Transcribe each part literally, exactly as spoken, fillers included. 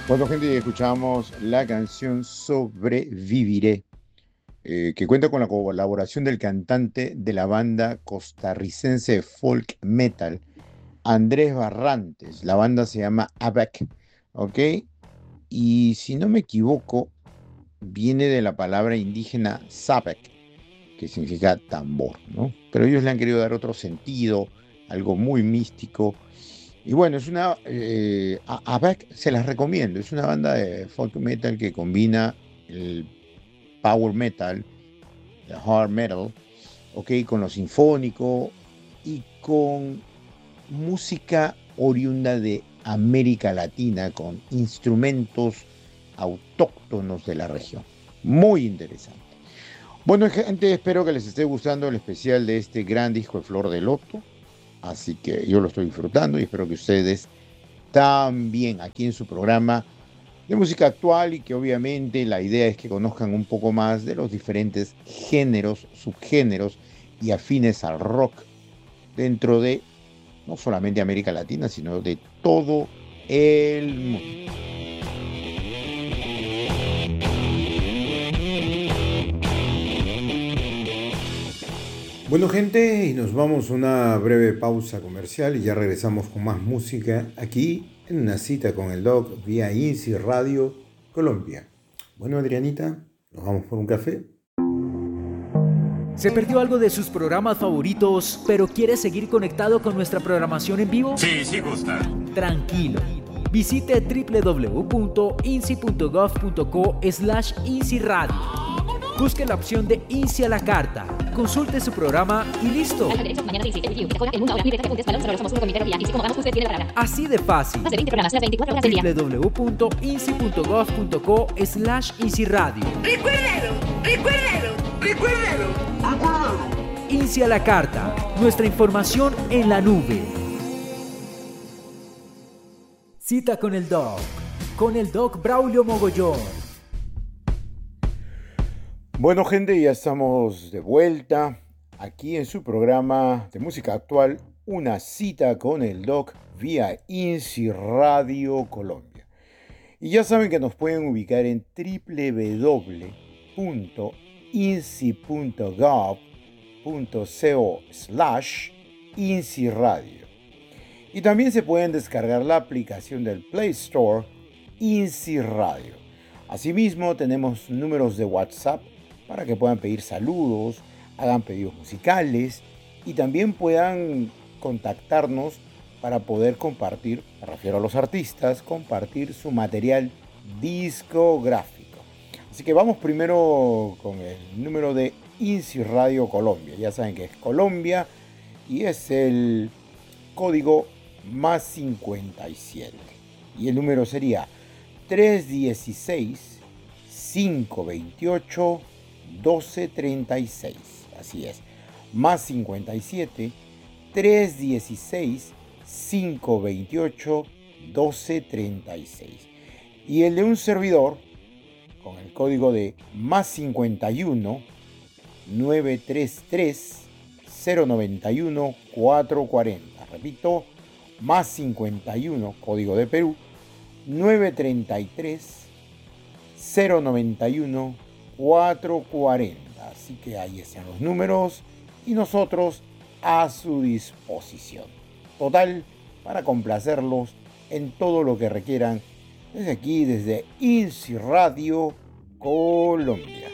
Bueno, gente, escuchamos la canción Sobreviviré, eh, que cuenta con la colaboración del cantante de la banda costarricense de folk metal, Andrés Barrantes. La banda se llama Abac, ¿ok? Y si no me equivoco, viene de la palabra indígena Sabek, que significa tambor, ¿no? Pero ellos le han querido dar otro sentido, algo muy místico. Y bueno, es una. Eh, a, a Beck se las recomiendo. Es una banda de folk metal que combina el power metal, el hard metal, ok, con lo sinfónico y con música oriunda de América Latina, con instrumentos autóctonos de la región. Muy interesante. Bueno, gente, espero que les esté gustando el especial de este gran disco de Flor de Loto. Así que yo lo estoy disfrutando y espero que ustedes también aquí en su programa de música actual, y que obviamente la idea es que conozcan un poco más de los diferentes géneros, subgéneros y afines al rock dentro de no solamente América Latina, sino de todo el mundo. Bueno, gente, y nos vamos a una breve pausa comercial y ya regresamos con más música aquí en una cita con el Doc vía INSI Radio Colombia. Bueno, Adrianita, ¿nos vamos por un café? ¿Se perdió algo de sus programas favoritos, pero quiere seguir conectado con nuestra programación en vivo? Sí, sí gusta. Tranquilo. Visite w w w punto insi punto gov punto co slash insi radio. Busque la opción de INSI a la carta, consulte su programa y listo. Así de fácil. w w w punto insi punto gov punto co slash insi radio. Recuérdalo, recuérdalo, recuérdalo, recuérdalo. INSI a la carta, nuestra información en la nube. Cita con el Doc, con el Doc Braulio Mogollón. Bueno, gente, ya estamos de vuelta aquí en su programa de música actual, Una cita con el Doc vía INSI Radio Colombia. Y ya saben que nos pueden ubicar en w w w punto insi punto gov punto co slash INSI Radio. Y también se pueden descargar la aplicación del Play Store INSI Radio. Asimismo, tenemos números de WhatsApp para que puedan pedir saludos, hagan pedidos musicales y también puedan contactarnos para poder compartir, me refiero a los artistas, compartir su material discográfico. Así que vamos primero con el número de INSI Radio Colombia. Ya saben que es Colombia y es el código más cincuenta y siete. Y el número sería tres uno seis, cinco dos ocho, doce treinta y seis. Así es, más cincuenta y siete, tres uno seis, cinco dos ocho, doce treinta y seis. Y el de un servidor con el código de más cincuenta y uno, nueve tres tres, cero nueve uno, cuatro cuarenta. Repito, más cincuenta y uno, código de Perú, nueve tres tres, cero nueve uno, cuatro cuarenta. Así que ahí están los números y nosotros a su disposición. Total, para complacerlos en todo lo que requieran desde aquí, desde INSI Radio Colombia.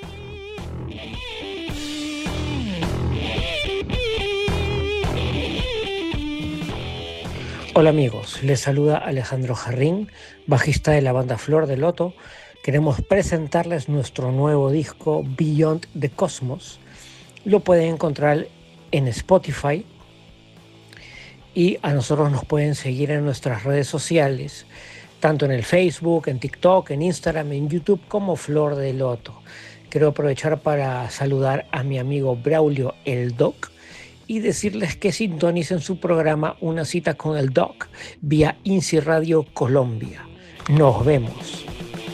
Hola amigos, les saluda Alejandro Jarrín, bajista de la banda Flor de Loto. Queremos presentarles nuestro nuevo disco Beyond the Cosmos. Lo pueden encontrar en Spotify y a nosotros nos pueden seguir en nuestras redes sociales, tanto en el Facebook, en TikTok, en Instagram, en YouTube como Flor de Loto. Quiero aprovechar para saludar a mi amigo Braulio el Doc y decirles que sintonicen su programa Una cita con el Doc vía INSI Radio Colombia. Nos vemos.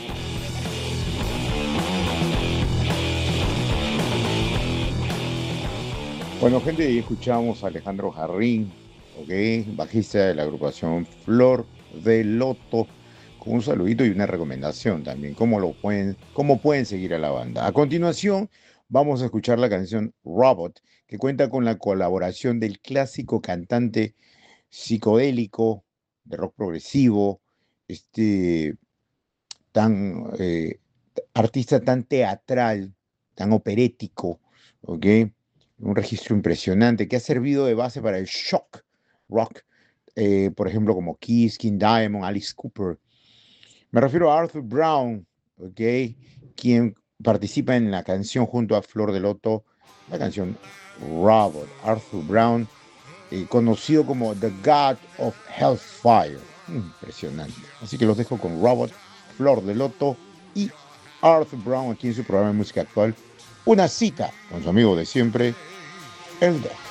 Bueno, gente, y escuchamos a Alejandro Jarrín, ¿ok? Bajista de la agrupación Flor de Loto, con un saludito y una recomendación también, cómo, lo pueden, cómo pueden seguir a la banda. A continuación, vamos a escuchar la canción Robot, que cuenta con la colaboración del clásico cantante psicodélico de rock progresivo, este tan eh, artista tan teatral, tan operético, ¿ok? Un registro impresionante que ha servido de base para el shock rock, eh, por ejemplo, como Kiss, King Diamond, Alice Cooper. Me refiero a Arthur Brown, ¿ok? Quien participa en la canción junto a Flor de Loto, la canción Robot. Arthur Brown, eh, conocido como The God of Hellfire. Impresionante. Así que los dejo con Robot, Flor de Loto y Arthur Brown aquí en su programa de música actual. Una cita con su amigo de siempre, el Doc.